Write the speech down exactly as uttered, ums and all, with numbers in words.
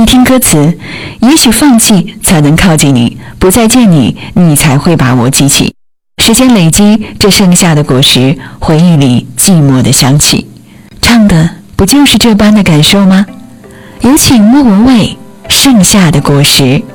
听歌词，也许放弃才能靠近你，不再见你，你才会把我记起。时间累积，这盛夏的果实，回忆里寂寞的香气，唱的不就是这般的感受吗？有请莫文蔚《盛夏的果实》。